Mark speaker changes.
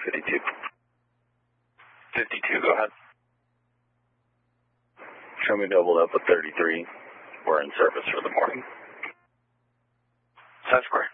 Speaker 1: 52.
Speaker 2: 52, go ahead.
Speaker 1: Show me doubled up with 33. We're in service for the morning.
Speaker 2: South Square.